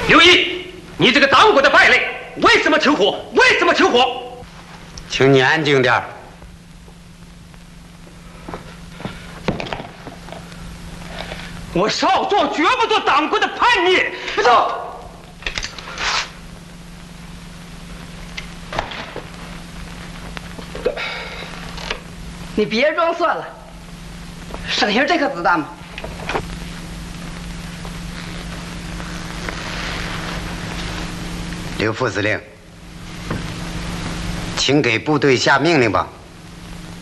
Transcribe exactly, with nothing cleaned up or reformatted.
刘毅，你这个当国的败类，为什么求火？为什么求火？ 请你安静点儿。 我少壮绝不做党国的叛逆。不走。 你别装蒜了，剩下这颗子弹吗？ 刘副司令，请给部队下命令吧。